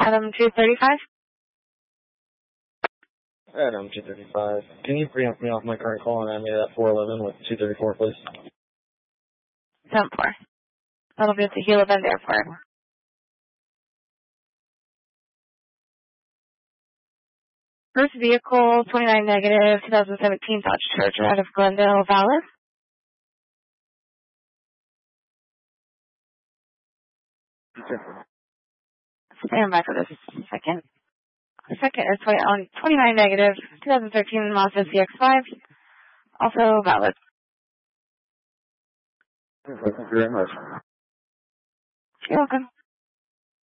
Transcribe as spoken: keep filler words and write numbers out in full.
Adam two thirty-five. Adam two thirty-five. Can you preempt me off my current call and add me to that four eleven with two thirty-four, please? ten four. That'll be at the Gila Bend Airport. First vehicle, twenty-nine negative, twenty seventeen Dodge Charger out of Glendale, valid. Stand by for this second. The second is twenty, on twenty-nine negative, twenty thirteen Mazda C X five, also valid. Thank you very much. You're welcome.